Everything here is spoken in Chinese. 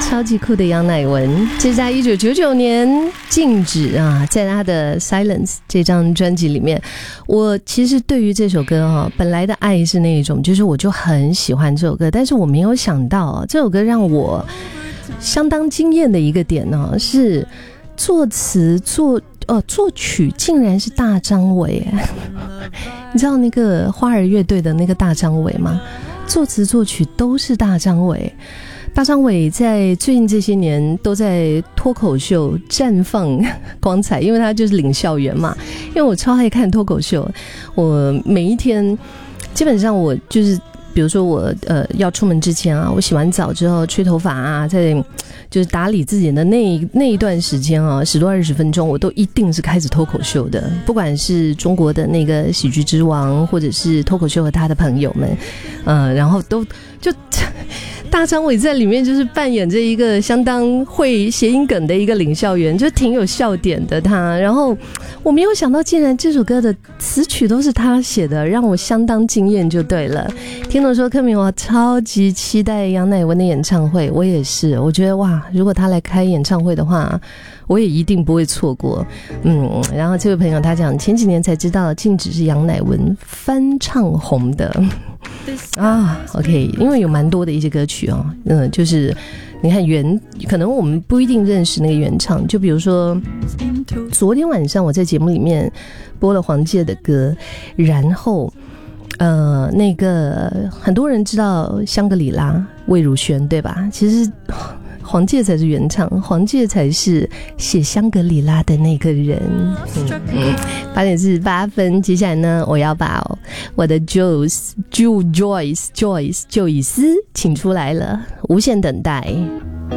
超级酷的杨乃文，这是在1999年静止啊，在他的 Silence 这张专辑里面。我其实对于这首歌本来的爱是那种，就是我就很喜欢这首歌，但是我没有想到这首歌让我相当惊艳的一个点呢，是作词作曲竟然是大张伟。你知道那个花儿乐队的那个大张伟吗？作词作曲都是大张伟。大张伟在最近这些年都在脱口秀绽放光彩，因为他就是领校园嘛。因为我超爱看脱口秀，我每一天基本上我就是比如说我要出门之前啊，我洗完澡之后吹头发啊，在就是打理自己的那一段时间啊，10多20分钟，我都一定是开始脱口秀的，不管是中国的那个喜剧之王，或者是脱口秀和他的朋友们，然后都就大张伟在里面就是扮演着一个相当会谐音梗的一个领校员，就挺有笑点的他。然后我没有想到竟然这首歌的词曲都是他写的，让我相当惊艳就对了。听懂说柯明，我超级期待杨乃文的演唱会，我也是，我觉得哇，如果他来开演唱会的话，我也一定不会错过。然后这位朋友他讲前几年才知道静止是杨乃文翻唱红的啊 ，OK， 因为有蛮多的一些歌曲就是你看可能我们不一定认识那个原唱，就比如说昨天晚上我在节目里面播了黄玠的歌，然后那个很多人知道香格里拉魏如萱对吧？其实黄玠才是原唱，黄玠才是写香格里拉的那个人。8点48分，接下来呢，我要把我的 Joyce 就以斯请出来了，无限等待。